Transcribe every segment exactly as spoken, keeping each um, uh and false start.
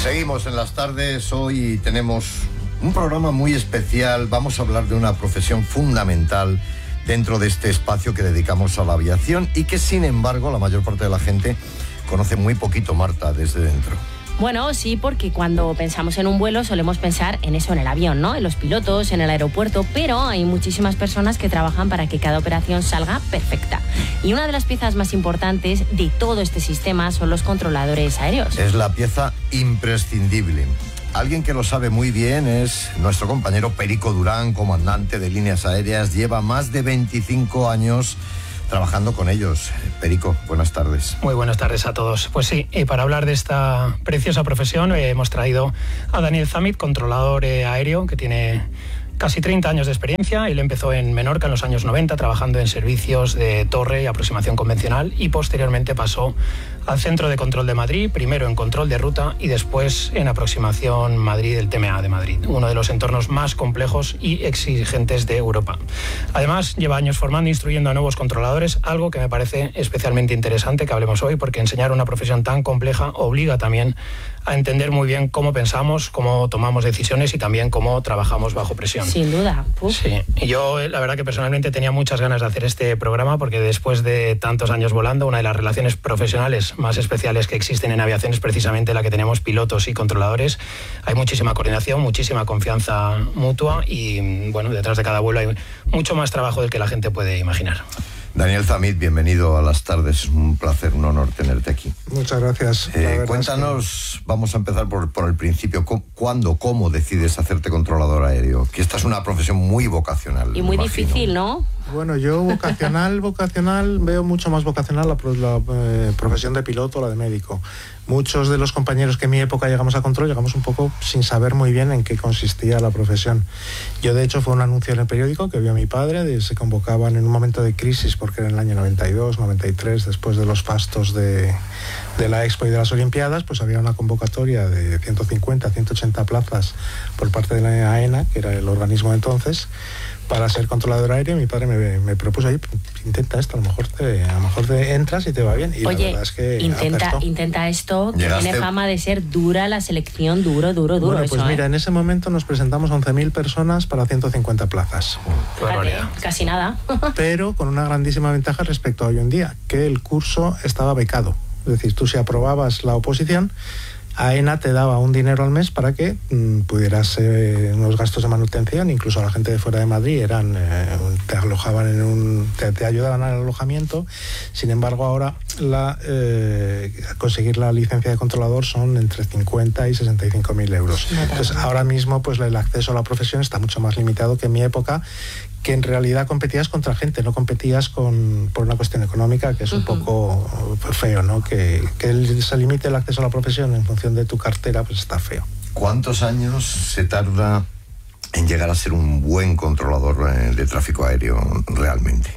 Seguimos en las tardes. Hoy tenemos un programa muy especial. Vamos a hablar de una profesión fundamental dentro de este espacio que dedicamos a la aviación y que, sin embargo, la mayor parte de la gente conoce muy poquito, Marta, desde dentro. Bueno, sí, porque cuando pensamos en un vuelo solemos pensar en eso, en el avión, ¿no? En los pilotos, en el aeropuerto, pero hay muchísimas personas que trabajan para que cada operación salga perfecta. Y una de las piezas más importantes de todo este sistema son los controladores aéreos. Es la pieza imprescindible. Alguien que lo sabe muy bien es nuestro compañero Perico Durán, comandante de líneas aéreas. Lleva más de veinticinco años trabajando con ellos. Perico, buenas tardes. Muy buenas tardes a todos. Pues sí, y para hablar de esta preciosa profesión eh, hemos traído a Daniel Zamit, controlador eh, aéreo, que tiene casi treinta años de experiencia. Él empezó en Menorca en los años noventa, trabajando en servicios de torre y aproximación convencional, y posteriormente pasó al Centro de Control de Madrid, primero en control de ruta y después en aproximación Madrid del T M A de Madrid, uno de los entornos más complejos y exigentes de Europa. Además, lleva años formando e instruyendo a nuevos controladores, algo que me parece especialmente interesante que hablemos hoy, porque enseñar una profesión tan compleja obliga también a entender muy bien cómo pensamos, cómo tomamos decisiones y también cómo trabajamos bajo presión. Sin duda. Uf. Sí, y yo la verdad que personalmente tenía muchas ganas de hacer este programa, porque después de tantos años volando, una de las relaciones profesionales más especiales que existen en aviación es precisamente la que tenemos pilotos y controladores. Hay muchísima coordinación, muchísima confianza mutua y, bueno, detrás de cada vuelo hay mucho más trabajo del que la gente puede imaginar. Daniel Zamit, bienvenido a las tardes. Es un placer, un honor tenerte aquí. Muchas gracias. Eh, cuéntanos, es que... vamos a empezar por, por el principio. ¿Cuándo, cómo decides hacerte controlador aéreo? Que esta es una profesión muy vocacional. Y muy difícil, ¿no? Bueno, yo vocacional, vocacional, veo mucho más vocacional la, la eh, profesión de piloto, la de médico. Muchos de los compañeros que en mi época llegamos a control, llegamos un poco sin saber muy bien en qué consistía la profesión. Yo, de hecho, fue un anuncio en el periódico que vio mi padre, de, se convocaban en un momento de crisis, porque era en el año noventa y dos, noventa y tres, después de los fastos de, de la Expo y de las Olimpiadas, pues había una convocatoria de ciento cincuenta, ciento ochenta plazas por parte de la AENA, que era el organismo de entonces, para ser controlador aéreo. Mi padre me, me propuso ahí, intenta esto, a lo mejor te, a lo mejor te entras y te va bien. Y oye, la verdad es que intenta, intenta esto, que ¿Llegaste? Tiene fama de ser dura la selección, duro, duro, duro. Bueno, eso, pues mira, ¿eh? en ese momento nos presentamos once mil personas para ciento cincuenta plazas. Fíjate, casi nada. Pero con una grandísima ventaja respecto a hoy en día, que el curso estaba becado. Es decir, tú, si aprobabas la oposición, AENA te daba un dinero al mes para que mmm, pudieras eh, unos gastos de manutención. Incluso a la gente de fuera de Madrid eran eh, te alojaban en un te, te ayudaban al alojamiento. Sin embargo, ahora la eh, conseguir la licencia de controlador son entre cincuenta y sesenta y cinco mil euros. Entonces, ahora mismo, pues el acceso a la profesión está mucho más limitado que en mi época, que en realidad competías contra gente, no competías con, por una cuestión económica, que es un uh-huh. poco feo, ¿no? Que, que se limite el acceso a la profesión en función de tu cartera, pues está feo. ¿Cuántos años se tarda en llegar a ser un buen controlador de tráfico aéreo realmente?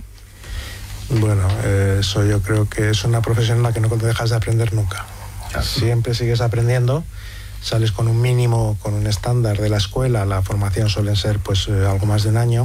Bueno, eh, eso yo creo que es una profesión en la que no te dejas de aprender nunca. Claro. Siempre sigues aprendiendo. Sales con un mínimo, con un estándar de la escuela, la formación suele ser pues eh, algo más de un año,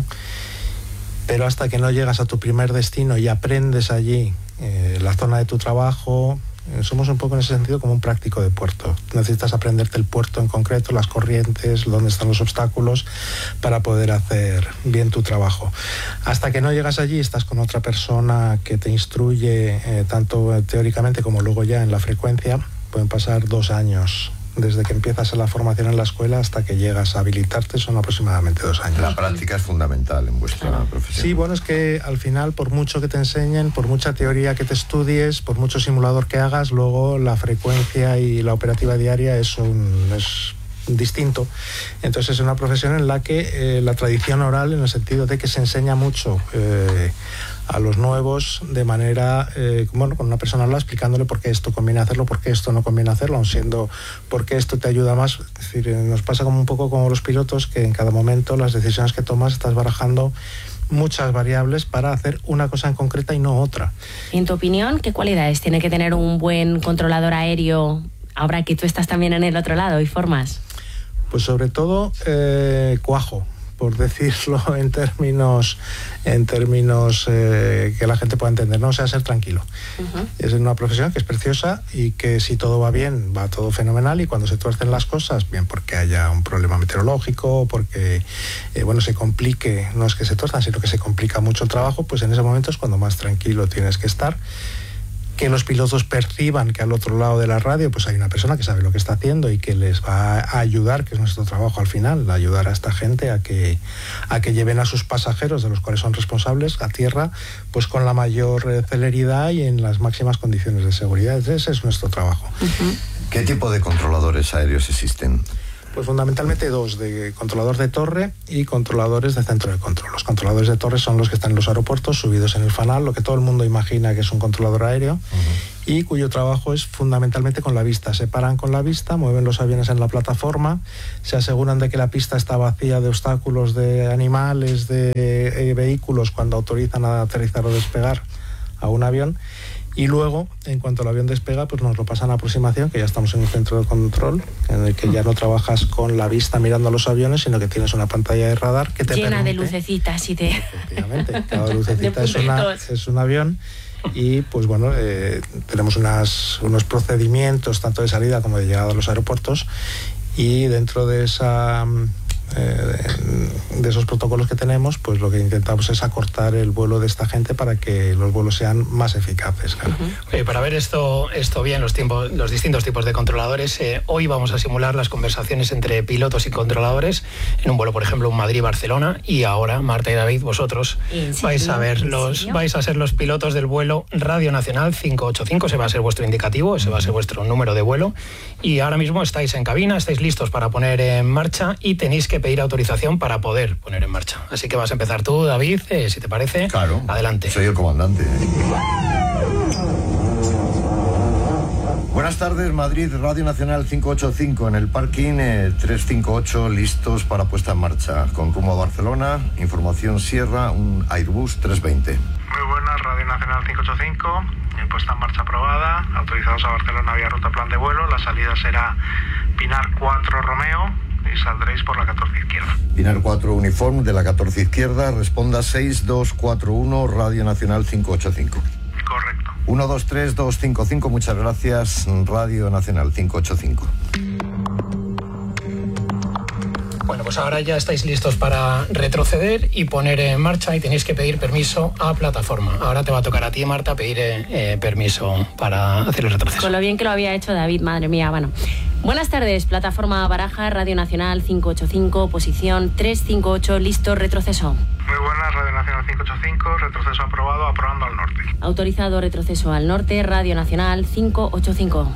pero hasta que no llegas a tu primer destino y aprendes allí eh, la zona de tu trabajo, eh, somos un poco en ese sentido como un práctico de puerto. Necesitas aprenderte el puerto en concreto, las corrientes, dónde están los obstáculos, para poder hacer bien tu trabajo. Hasta que no llegas allí, estás con otra persona que te instruye eh, tanto teóricamente como luego ya en la frecuencia. Pueden pasar dos años. Desde que empiezas la formación en la escuela hasta que llegas a habilitarte son aproximadamente dos años. La práctica es fundamental en vuestra profesión. Sí, bueno, es que al final, por mucho que te enseñen, por mucha teoría que te estudies, por mucho simulador que hagas, luego la frecuencia y la operativa diaria es un... Es distinto. Entonces es una profesión en la que eh, la tradición oral, en el sentido de que se enseña mucho eh, a los nuevos de manera, eh, bueno, con una persona habla explicándole por qué esto conviene hacerlo, por qué esto no conviene hacerlo, aun siendo por qué esto te ayuda más. Es decir, eh, nos pasa como un poco como los pilotos, que en cada momento las decisiones que tomas estás barajando muchas variables para hacer una cosa en concreta y no otra. En tu opinión, ¿qué cualidades tiene que tener un buen controlador aéreo ahora que tú estás también en el otro lado y formas? Pues sobre todo eh, cuajo, por decirlo en términos, en términos eh, que la gente pueda entender, ¿no? O sea, ser tranquilo. Uh-huh. Es una profesión que es preciosa y que si todo va bien, va todo fenomenal, y cuando se tuercen las cosas, bien porque haya un problema meteorológico, porque eh, bueno, se complique, no es que se tuerzan, sino que se complica mucho el trabajo, pues en ese momento es cuando más tranquilo tienes que estar. Que los pilotos perciban que al otro lado de la radio pues hay una persona que sabe lo que está haciendo y que les va a ayudar, que es nuestro trabajo al final, ayudar a esta gente a que, a que lleven a sus pasajeros, de los cuales son responsables, a tierra, pues con la mayor eh, celeridad y en las máximas condiciones de seguridad. Ese es nuestro trabajo. Uh-huh. ¿Qué tipo de controladores aéreos existen? Pues fundamentalmente dos, de controlador de torre y controladores de centro de control. Los controladores de torre son los que están en los aeropuertos, subidos en el fanal, lo que todo el mundo imagina que es un controlador aéreo, uh-huh. y cuyo trabajo es fundamentalmente con la vista. Se paran con la vista, mueven los aviones en la plataforma, se aseguran de que la pista está vacía de obstáculos, de animales, de eh, vehículos cuando autorizan a aterrizar o despegar a un avión. Y luego, en cuanto el avión despega, pues nos lo pasan a aproximación, que ya estamos en un centro de control, en el que ya no trabajas con la vista mirando a los aviones, sino que tienes una pantalla de radar que te llena permite, de lucecitas y de... Efectivamente, cada lucecita es, una, es un avión. Y pues bueno, eh, tenemos unas, unos procedimientos tanto de salida como de llegada a los aeropuertos, y dentro de esa... Eh, de esos protocolos que tenemos, pues lo que intentamos es acortar el vuelo de esta gente para que los vuelos sean más eficaces. Claro. Uh-huh. Oye, para ver esto, esto bien, los, tiempos, los distintos tipos de controladores, eh, hoy vamos a simular las conversaciones entre pilotos y controladores en un vuelo, por ejemplo, un Madrid-Barcelona, y ahora, Marta y David, vosotros vais a ver los, vais a ser los pilotos del vuelo Radio Nacional cinco ocho cinco, ese va a ser vuestro indicativo, ese va a ser vuestro número de vuelo, y ahora mismo estáis en cabina, estáis listos para poner en marcha y tenéis que pedir autorización para poder poner en marcha. Así que vas a empezar tú, David, eh, si te parece. Claro. Adelante. Soy el comandante. Buenas tardes, Madrid, Radio Nacional cinco ocho cinco, en el parking eh, trescientos cincuenta y ocho, listos para puesta en marcha. Con rumbo a Barcelona, información Sierra, un Airbus trescientos veinte. Muy buenas, Radio Nacional cinco ocho cinco, en puesta en marcha aprobada, autorizados a Barcelona vía ruta plan de vuelo, la salida será Pinar cuatro Romeo, y saldréis por la catorce izquierda. Pinar cuatro Uniform de la catorce izquierda, responda seis dos cuatro uno, Radio Nacional cinco ocho cinco. Correcto. uno dos tres dos cinco cinco, muchas gracias, Radio Nacional cinco ocho cinco. Bueno, pues ahora ya estáis listos para retroceder y poner en marcha, y tenéis que pedir permiso a plataforma. Ahora te va a tocar a ti, Marta, pedir eh, permiso para hacer el retroceso. Con lo bien que lo había hecho David, madre mía, bueno. Buenas tardes, plataforma Baraja, Radio Nacional cinco ocho cinco, posición trescientos cincuenta y ocho, listo, retroceso. Muy buenas, Radio Nacional cinco ocho cinco, retroceso aprobado, aprobando al norte. Autorizado retroceso al norte, Radio Nacional cinco ocho cinco.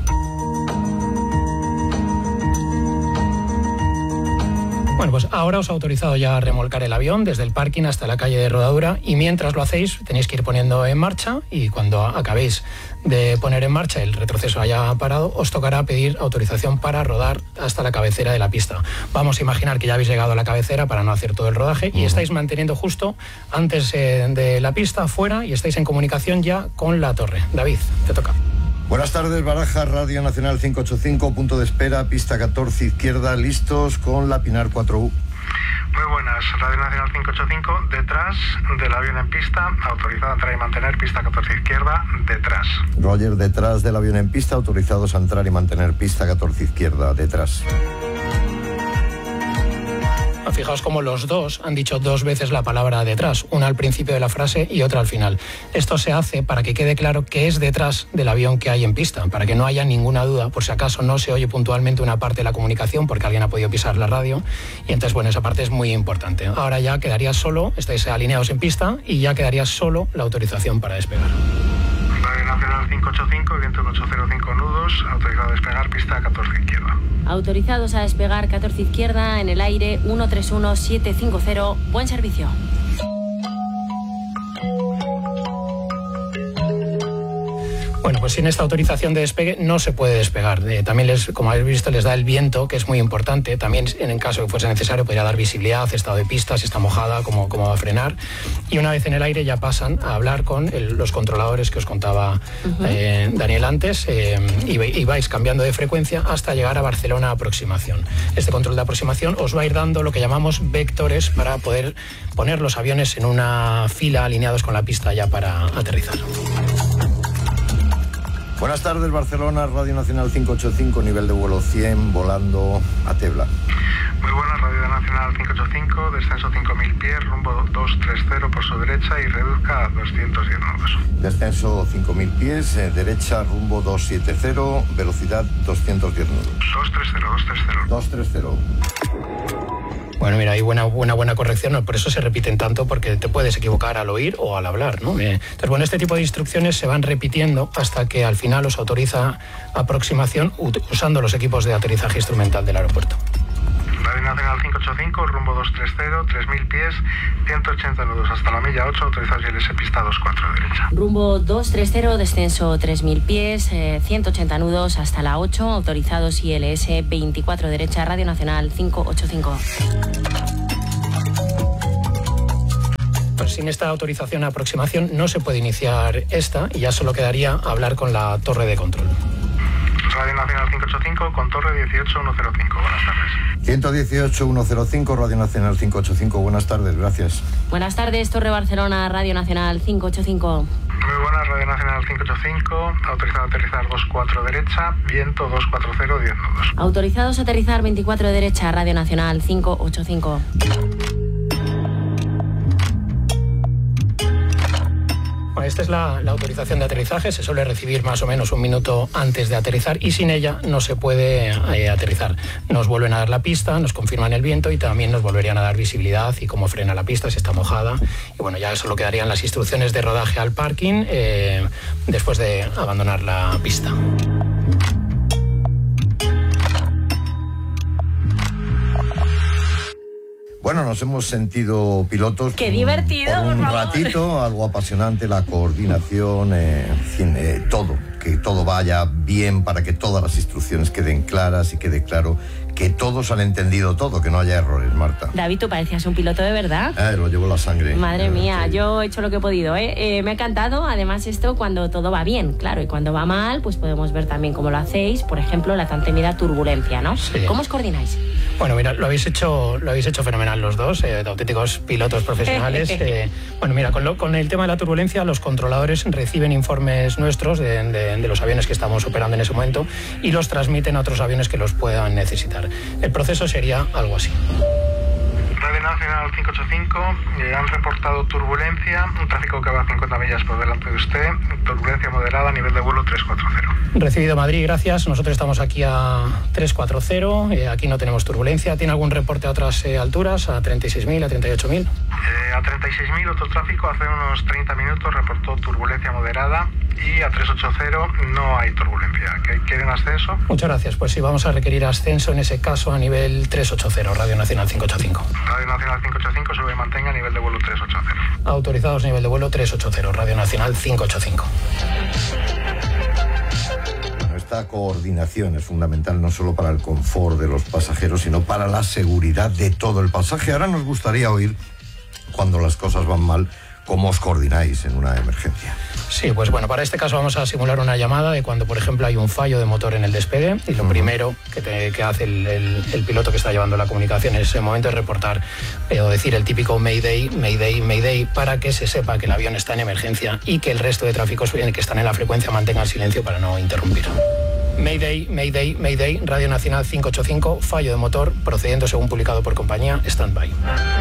Bueno, pues ahora os he autorizado ya a remolcar el avión desde el parking hasta la calle de Rodadura, y mientras lo hacéis tenéis que ir poniendo en marcha, y cuando acabéis de poner en marcha, el retroceso haya parado, os tocará pedir autorización para rodar hasta la cabecera de la pista. Vamos a imaginar que ya habéis llegado a la cabecera para no hacer todo el rodaje, y estáis manteniendo justo antes eh, de la pista, fuera, y estáis en comunicación ya con la torre. David, te toca. Buenas tardes, Baraja, Radio Nacional cinco ocho cinco, punto de espera, pista catorce izquierda, listos con la Pinar cuatro U. Muy buenas, Radio Nacional cinco ocho cinco, detrás del avión en pista, autorizado a entrar y mantener, pista catorce izquierda, detrás. Roger, detrás del avión en pista, autorizados a entrar y mantener, pista catorce izquierda, detrás. Fijaos cómo los dos han dicho dos veces la palabra detrás, una al principio de la frase y otra al final. Esto se hace para que quede claro que es detrás del avión que hay en pista, para que no haya ninguna duda, por si acaso no se oye puntualmente una parte de la comunicación porque alguien ha podido pisar la radio, y entonces, bueno, esa parte es muy importante. Ahora ya quedaría solo, estáis alineados en pista, y ya quedaría solo la autorización para despegar. Radio Nacional cinco ocho cinco, viento ocho cero cinco nudos, autorizado a despegar, pista catorce izquierda. Autorizados a despegar, catorce izquierda, en el aire uno tres uno siete cinco cero, buen servicio. Bueno, pues sin esta autorización de despegue no se puede despegar. Eh, también, les, como habéis visto, les da el viento, que es muy importante. También, en el caso que fuese necesario, podría dar visibilidad, estado de pista, si está mojada, cómo, cómo va a frenar. Y una vez en el aire ya pasan a hablar con el, los controladores que os contaba uh-huh. eh, Daniel antes eh, y, y vais cambiando de frecuencia hasta llegar a Barcelona aproximación. Este control de aproximación os va a ir dando lo que llamamos vectores para poder poner los aviones en una fila alineados con la pista ya para aterrizar. Buenas tardes, Barcelona, Radio Nacional quinientos ochenta y cinco, nivel de vuelo cien, volando a Tebla. Muy buenas, Radio Nacional quinientos ochenta y cinco, descenso cinco mil pies, rumbo doscientos treinta por su derecha y reduzca a doscientos diez nudos. Descenso cinco mil pies, eh, derecha, rumbo doscientos setenta, velocidad doscientos diez nudos. doscientos treinta, doscientos treinta. doscientos treinta. Bueno, mira, hay buena, buena, buena corrección, ¿no? Por eso se repiten tanto, porque te puedes equivocar al oír o al hablar, ¿no? Eh, entonces, bueno, este tipo de instrucciones se van repitiendo hasta que al final os autoriza aproximación usando los equipos de aterrizaje instrumental del aeropuerto. Radio Nacional quinientos ochenta y cinco, rumbo doscientos treinta, tres mil pies, ciento ochenta nudos hasta la milla ocho, autorizados I L S pista veinticuatro derecha. Rumbo doscientos treinta, descenso tres mil pies, eh, ciento ochenta nudos hasta la ocho, autorizados I L S veinticuatro derecha, Radio Nacional quinientos ochenta y cinco. Pues sin esta autorización a aproximación no se puede iniciar esta y ya solo quedaría hablar con la torre de control. Radio Nacional quinientos ochenta y cinco, con torre dieciocho mil ciento cinco. Buenas tardes. ciento dieciocho mil ciento cinco, Radio Nacional quinientos ochenta y cinco. Buenas tardes, gracias. Buenas tardes, Torre Barcelona, Radio Nacional quinientos ochenta y cinco. Muy buenas, Radio Nacional quinientos ochenta y cinco, autorizado a aterrizar veinticuatro derecha, viento doscientos cuarenta, diez nudos. Autorizados a aterrizar veinticuatro derecha, Radio Nacional quinientos ochenta y cinco. Esta es la, la autorización de aterrizaje, se suele recibir más o menos un minuto antes de aterrizar y sin ella no se puede eh, aterrizar. Nos vuelven a dar la pista, nos confirman el viento y también nos volverían a dar visibilidad y cómo frena la pista, si está mojada. Y bueno, ya solo quedarían las instrucciones de rodaje al parking eh, después de abandonar la pista. Bueno, nos hemos sentido pilotos. ¡Qué divertido! Por un por ratito, algo apasionante, la coordinación, eh, en fin, eh, todo. Que todo vaya bien para que todas las instrucciones queden claras y quede claro que todos han entendido todo, que no haya errores, Marta. David, tú parecías un piloto de verdad. Eh, lo llevo en la sangre. Madre eh, mía, sí. yo he hecho lo que he podido, ¿eh? Eh, me ha encantado, además, esto cuando todo va bien, claro, y cuando va mal, pues podemos ver también cómo lo hacéis, por ejemplo, la tan temida turbulencia, ¿no? Sí. ¿Cómo os coordináis? Bueno, mira, lo habéis hecho, lo habéis hecho fenomenal los dos, eh, de auténticos pilotos profesionales. eh, bueno, mira, con, lo, con el tema de la turbulencia, los controladores reciben informes nuestros de, de, de los aviones que estamos operando en ese momento y los transmiten a otros aviones que los puedan necesitar. El proceso sería algo así. Radio Nacional quinientos ochenta y cinco, eh, han reportado turbulencia, un tráfico que va a cincuenta millas por delante de usted, turbulencia moderada, nivel de vuelo trescientos cuarenta. Recibido Madrid, gracias. Nosotros estamos aquí a trescientos cuarenta, eh, aquí no tenemos turbulencia. ¿Tiene algún reporte a otras eh, alturas, a treinta y seis mil, a treinta y ocho mil? Eh, a treinta y seis mil, otro tráfico, hace unos treinta minutos reportó turbulencia moderada y a trescientos ochenta no hay turbulencia. ¿Quieren ascenso? Muchas gracias. Pues sí, vamos a requerir ascenso en ese caso a nivel trescientos ochenta, Radio Nacional quinientos ochenta y cinco. Radio Nacional quinientos ochenta y cinco, sube y mantenga nivel de vuelo trescientos ochenta. Autorizados nivel de vuelo trescientos ochenta, Radio Nacional quinientos ochenta y cinco. Bueno, esta coordinación es fundamental no solo para el confort de los pasajeros, sino para la seguridad de todo el pasaje. Ahora nos gustaría oír, cuando las cosas van mal, cómo os coordináis en una emergencia. Sí, pues bueno, para este caso vamos a simular una llamada de cuando, por ejemplo, hay un fallo de motor en el despegue y lo uh-huh. primero que, te, que hace el, el, el piloto que está llevando la comunicación en ese momento es reportar eh, o decir el típico Mayday, Mayday, Mayday, para que se sepa que el avión está en emergencia y que el resto de tráficos que están en la frecuencia mantengan silencio para no interrumpir. Mayday, Mayday, Mayday, Radio Nacional quinientos ochenta y cinco, fallo de motor, procediendo según publicado por compañía, stand-by.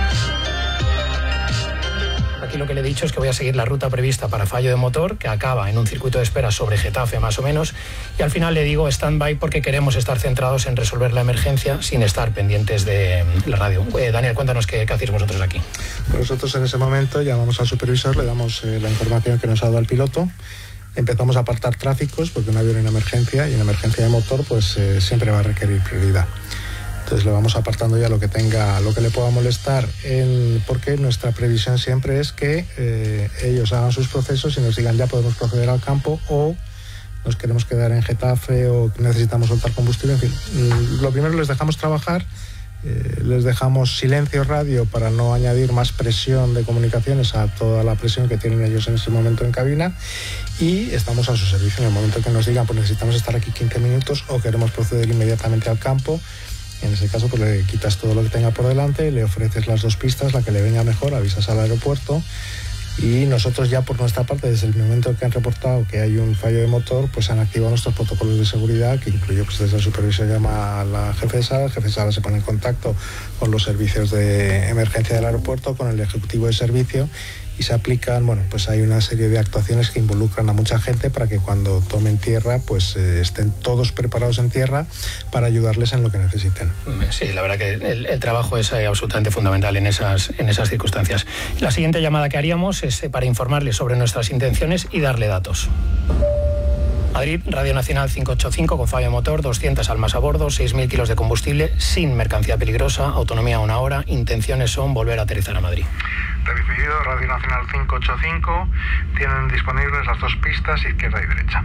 Aquí lo que le he dicho es que voy a seguir la ruta prevista para fallo de motor, que acaba en un circuito de espera sobre Getafe más o menos, y al final le digo stand-by porque queremos estar centrados en resolver la emergencia sin estar pendientes de la radio. Eh, Daniel, cuéntanos qué, qué hacéis vosotros aquí. Nosotros en ese momento llamamos al supervisor, le damos eh, la información que nos ha dado el piloto, empezamos a apartar tráficos porque un avión en emergencia y en emergencia de motor pues eh, siempre va a requerir prioridad. Entonces le vamos apartando ya lo que tenga, lo que le pueda molestar, en, porque nuestra previsión siempre es que eh, ellos hagan sus procesos y nos digan ya podemos proceder al campo o nos queremos quedar en Getafe o necesitamos soltar combustible, en fin. Lo primero, les dejamos trabajar, eh, les dejamos silencio radio para no añadir más presión de comunicaciones a toda la presión que tienen ellos en ese momento en cabina, y estamos a su servicio en el momento que nos digan pues necesitamos estar aquí quince minutos o queremos proceder inmediatamente al campo. En ese caso pues le quitas todo lo que tenga por delante, le ofreces las dos pistas, la que le venga mejor, avisas al aeropuerto, y nosotros ya por nuestra parte, desde el momento que han reportado que hay un fallo de motor, pues han activado nuestros protocolos de seguridad, que incluye pues desde el supervisor llama a la jefe de sala, el jefe de sala se pone en contacto con los servicios de emergencia del aeropuerto, con el ejecutivo de servicio, y se aplican, bueno, pues hay una serie de actuaciones que involucran a mucha gente para que cuando tomen tierra, pues eh, estén todos preparados en tierra para ayudarles en lo que necesiten. Sí, la verdad que el, el trabajo es eh, absolutamente fundamental en esas, en esas circunstancias. La siguiente llamada que haríamos es eh, para informarles sobre nuestras intenciones y darle datos. Madrid, Radio Nacional quinientos ochenta y cinco con fallo de motor, doscientas almas a bordo, seis mil kilos de combustible, sin mercancía peligrosa, autonomía una hora, intenciones son volver a aterrizar a Madrid. Recibido, Radio Nacional quinientos ochenta y cinco, tienen disponibles las dos pistas, izquierda y derecha.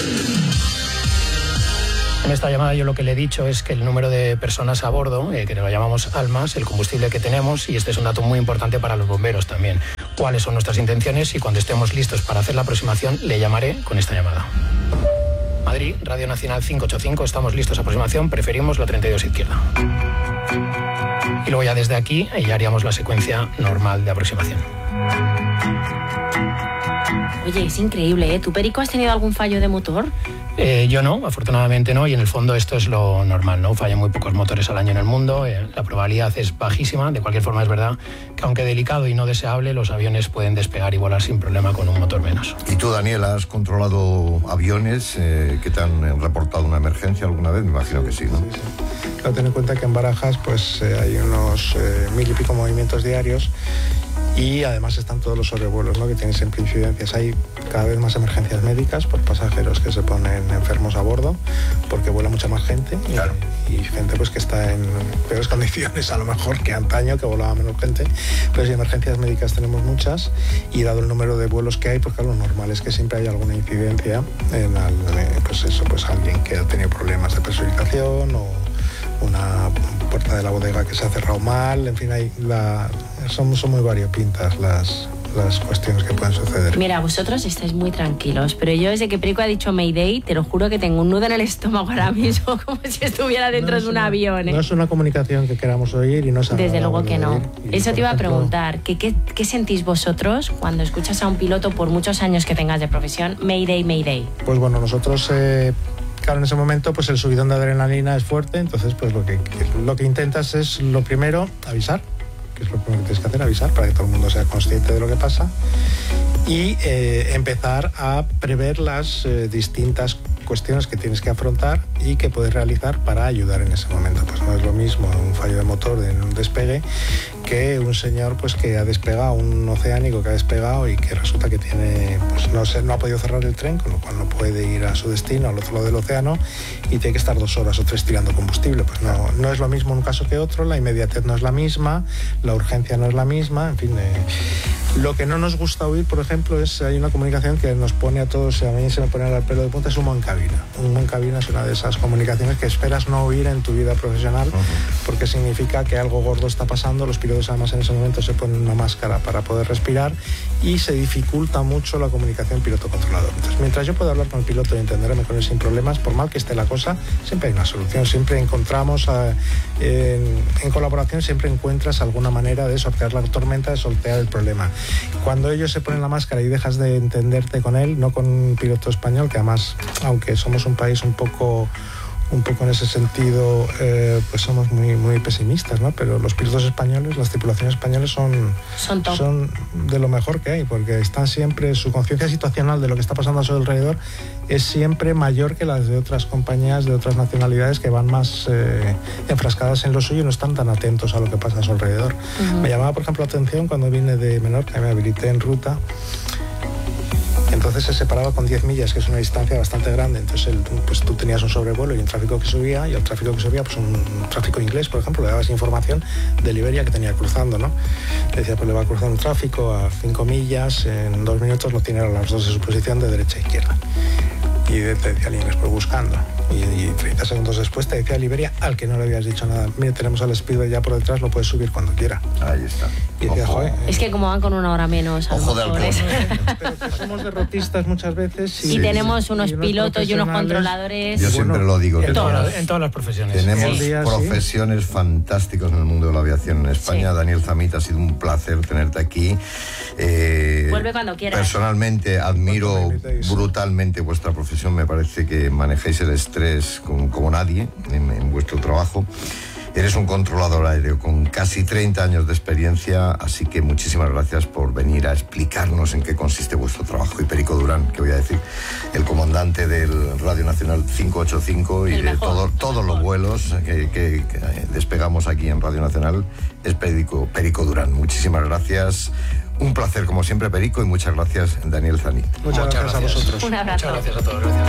En esta llamada yo lo que le he dicho es que el número de personas a bordo, eh, que lo llamamos almas, el combustible que tenemos, y este es un dato muy importante para los bomberos también, cuáles son nuestras intenciones, y cuando estemos listos para hacer la aproximación le llamaré con esta llamada. Madrid, Radio Nacional quinientos ochenta y cinco, estamos listos a aproximación, preferimos la treinta y dos izquierda. Y luego ya desde aquí ya haríamos la secuencia normal de aproximación. Oye, es increíble, ¿eh? ¿Tú, Perico, has tenido algún fallo de motor? Eh, yo no, afortunadamente no, y en el fondo esto es lo normal, ¿no? Fallan muy pocos motores al año en el mundo, eh, la probabilidad es bajísima. De cualquier forma es verdad que aunque delicado y no deseable, los aviones pueden despegar y volar sin problema con un motor menos. ¿Y tú, Daniel, has controlado aviones eh, que te han reportado una emergencia alguna vez? Me imagino que sí, ¿no? Sí, sí. Pero ten en cuenta que en Barajas pues eh, hay unos eh, mil y pico movimientos diarios, y además están todos los sobrevuelos, ¿no?, que tienen siempre incidencias. Hay cada vez más emergencias médicas por pasajeros que se ponen enfermos a bordo, porque vuela mucha más gente, claro. y, y gente pues que está en peores condiciones a lo mejor que antaño, que volaba menos gente. Pero sí, emergencias médicas tenemos muchas, y dado el número de vuelos que hay, pues claro, lo normal es que siempre hay alguna incidencia en al, pues eso, pues alguien que ha tenido problemas de presurización o una puerta de la bodega que se ha cerrado mal, en fin, hay la, son, son muy variopintas las, las cuestiones que pueden suceder. Mira, vosotros estáis muy tranquilos, pero yo desde que Perico ha dicho Mayday, te lo juro que tengo un nudo en el estómago ahora mismo, como si estuviera dentro no de un una, avión. ¿eh? No es una comunicación que queramos oír y no es Desde luego que no. Y, Eso te iba ejemplo, a preguntar, ¿qué, qué, ¿qué sentís vosotros cuando escuchas a un piloto, por muchos años que tengas de profesión, Mayday, Mayday? Pues bueno, nosotros... Eh, Claro, en ese momento pues el subidón de adrenalina es fuerte, entonces pues lo que, lo que intentas es lo primero avisar, que es lo primero que tienes que hacer, avisar para que todo el mundo sea consciente de lo que pasa, y eh, empezar a prever las eh, distintas cuestiones que tienes que afrontar y que puedes realizar para ayudar en ese momento. Pues no es lo mismo un fallo de motor en un despegue que un señor pues que ha despegado, un oceánico que ha despegado y que resulta que tiene, pues no, se, no ha podido cerrar el tren, con lo cual no puede ir a su destino, al otro lado del océano, y tiene que estar dos horas o tres tirando combustible. Pues no, no es lo mismo un caso que otro, la inmediatez no es la misma, la urgencia no es la misma, en fin... Eh, Lo que no nos gusta oír, por ejemplo, es hay una comunicación que nos pone a todos, a mí se me pone el pelo de punta, es humo en cabina. Humo en cabina es una de esas comunicaciones que esperas no oír en tu vida profesional, porque significa que algo gordo está pasando. Los pilotos además en ese momento se ponen una máscara para poder respirar y se dificulta mucho la comunicación piloto-controlador. Entonces, mientras yo pueda hablar con el piloto y entenderme con él sin problemas, por mal que esté la cosa, siempre hay una solución, siempre encontramos, a, en, en colaboración, siempre encuentras alguna manera de sortear la tormenta, de sortear el problema. Cuando ellos se ponen la máscara y dejas de entenderte con él, no con un piloto español, que además, aunque somos un país un poco, un poco en ese sentido, eh, pues somos muy, muy pesimistas, ¿no? Pero los pilotos españoles, las tripulaciones españoles son, son, son de lo mejor que hay, porque están siempre, su conciencia situacional de lo que está pasando a su alrededor es siempre mayor que las de otras compañías de otras nacionalidades que van más eh, enfrascadas en lo suyo y no están tan atentos a lo que pasa a su alrededor. Uh-huh. Me llamaba, por ejemplo, la atención cuando vine de Menorca, me habilité en ruta. Entonces se separaba con diez millas, que es una distancia bastante grande. Entonces el, pues tú tenías un sobrevuelo y un tráfico que subía, y el tráfico que subía, pues un tráfico inglés, por ejemplo, le dabas información de Liberia que tenía cruzando, ¿no? Le decía, pues le va a cruzar un tráfico a cinco millas, en dos minutos lo tiene a las dos de su posición de derecha a izquierda. Y y te decía Líneas pues buscando. Y, y treinta segundos después te decía Liberia, al que no le habías dicho nada. Mira, tenemos al Speedway ya por detrás, lo puedes subir cuando quiera. Ahí está. Y decía, joder, es que como van con una hora menos, a ojo de halcón. es... pero que somos derrotistas muchas veces. Y, sí, tenemos sí. unos y unos pilotos y unos profesionales. controladores. Yo siempre Bueno, lo digo. En, que todas tenemos- las- en todas las profesiones. Tenemos Sí. Día, sí. profesiones fantásticas en el mundo de la aviación en España. Sí. Daniel Zamit, ha sido un placer tenerte aquí. Eh, Vuelve cuando quieras. Personalmente admiro Cuando me invitéis. brutalmente vuestra profesión. Me parece que manejáis el estrés como, como nadie en, en vuestro trabajo. Eres un controlador aéreo con casi treinta años de experiencia, así que muchísimas gracias por venir a explicarnos en qué consiste vuestro trabajo. Y Perico Durán, que voy a decir, el comandante del Radio Nacional cinco ochenta y cinco y El de mejor, todo- el todos los mejor. vuelos que, que- que despegamos aquí en Radio Nacional, es Perico, Perico Durán. Muchísimas gracias. Un placer, como siempre, Perico, y muchas gracias, Daniel Zamit. Muchas, Muchas gracias, a gracias. vosotros. Un abrazo. Muchas gracias a todos. Gracias.